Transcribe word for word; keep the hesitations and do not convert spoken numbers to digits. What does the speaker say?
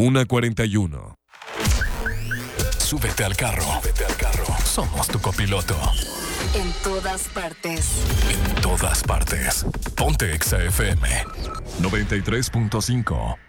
una cuarenta y uno. Súbete al carro. Súbete al carro. Somos tu copiloto. En todas partes. En todas partes. Ponte Exa F M noventa y tres punto cinco.